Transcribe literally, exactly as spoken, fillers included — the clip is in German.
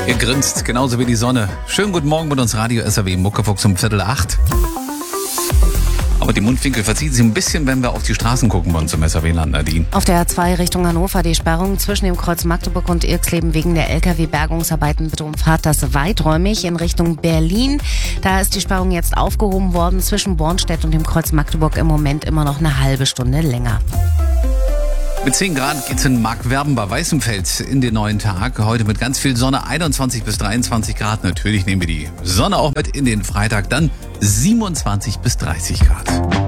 Ihr grinst genauso wie die Sonne. Schönen guten Morgen mit uns Radio S R W Muckefuchs um Viertel acht. Aber die Mundwinkel verziehen sich ein bisschen, wenn wir auf die Straßen gucken wollen zum S R W-Land, Nadine. Auf der A zwei Richtung Hannover die Sperrung zwischen dem Kreuz Magdeburg und Irxleben wegen der L K W-Bergungsarbeiten. Bitte umfahrt das weiträumig in Richtung Berlin. Da ist die Sperrung jetzt aufgehoben worden. Zwischen Bornstedt und dem Kreuz Magdeburg im Moment immer noch eine halbe Stunde länger. Mit zehn Grad geht's in Markwerben bei Weißenfels in den neuen Tag. Heute mit ganz viel Sonne, einundzwanzig bis dreiundzwanzig Grad. Natürlich nehmen wir die Sonne auch mit in den Freitag, dann siebenundzwanzig bis dreißig Grad.